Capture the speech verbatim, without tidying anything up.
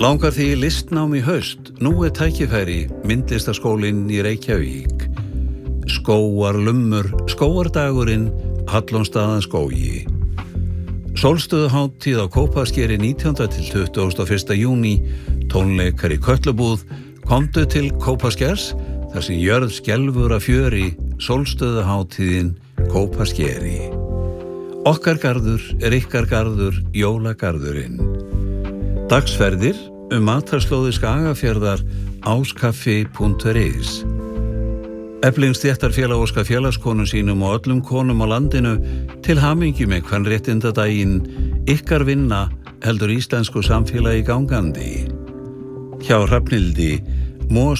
Langar því í listnám í haust, nú er tækifæri, myndlistaskólinn í Reykjavík. Skógarlummur, skógardagurinn, Hallormsstaðaskógi. Sólstöðuhátíð á Kópaskeri nítjánda til tuttugasta og fyrsta júní, tónleikar í Kötlubúð, komdu til Kópaskers, þar sem jörð skelfur af fjöri, sólstöðuhátíðin Kópaskeri. Okkar garður er ykkar garður, jólagarðurinn. Dagsferðir um matarslóði Skagafjarðar áskaffi punktur is. Efling stéttarfélag óskar félagskonum sínum og öllum konum á landinu til hamingju með kvenréttindadaginn. Ykkar vinna heldur íslensku samfélagi gangandi. Hjá Hrafnhildi